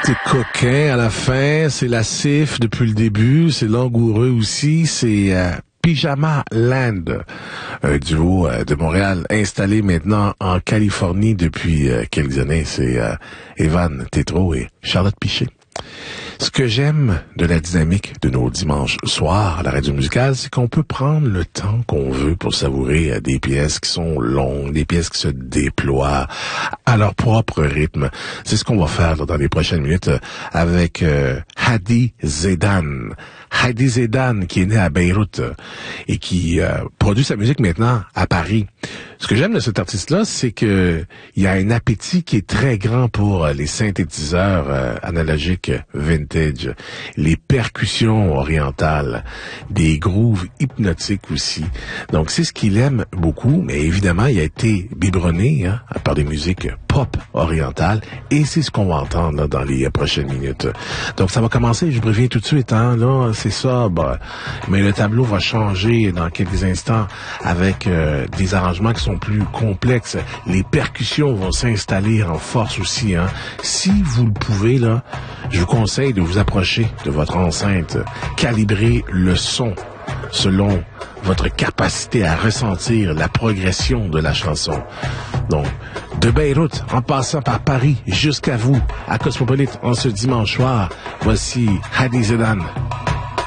C'est coquin à la fin, c'est lascif depuis le début, c'est langoureux aussi, c'est Pyjama Land, un duo de Montréal installé maintenant en Californie depuis quelques années. C'est Evan Tétrault et Charlotte Piché. Ce que j'aime de la dynamique de nos dimanches soirs à la radio musicale, c'est qu'on peut prendre le temps qu'on veut pour savourer des pièces qui sont longues, des pièces qui se déploient à leur propre rythme. C'est ce qu'on va faire dans les prochaines minutes avec Hadi Zaidan. Hadi Zaidan, qui est né à Beyrouth et qui produit sa musique maintenant à Paris. Ce que j'aime de cet artiste-là, c'est que il y a un appétit qui est très grand pour les synthétiseurs analogiques vintage, les percussions orientales, des grooves hypnotiques aussi. Donc c'est ce qu'il aime beaucoup, mais évidemment il a été biberonné par des musiques pop orientales et c'est ce qu'on va entendre là, dans les prochaines minutes. Donc ça va commencer, je préviens tout de suite, là c'est sobre, mais le tableau va changer dans quelques instants avec des arrangements qui sont plus complexes. Les percussions vont s'installer en force aussi. Si vous le pouvez, là, je vous conseille de vous approcher de votre enceinte, calibrer le son selon votre capacité à ressentir la progression de la chanson. Donc, de Beyrouth, en passant par Paris, jusqu'à vous, à Cosmopolite, en ce dimanche soir, voici Hadi Zaidan.